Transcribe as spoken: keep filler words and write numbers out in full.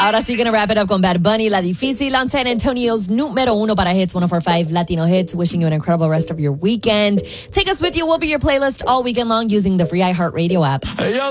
Ahora sí, gonna wrap it up con Bad Bunny, La Difícil on San Antonio's número uno para Hits one oh four point five Latino Hits. Wishing you an incredible rest of your weekend. Take us with you. We'll be your playlist all weekend long using the free iHeartRadio app.